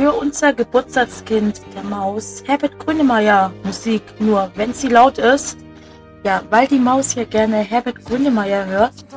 für unser Geburtstagskind, der Maus, Herbert Grönemeyer Musik. Nur wenn sie laut ist, ja, weil die Maus ja gerne Herbert Grönemeyer hört,